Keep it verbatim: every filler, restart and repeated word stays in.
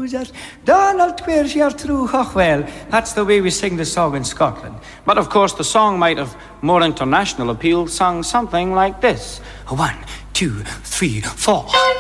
Cruisers. Donald Queers your true well. That's the way we sing the song in Scotland. But of course the song might have more international appeal, sung something like this. One, two, three, four.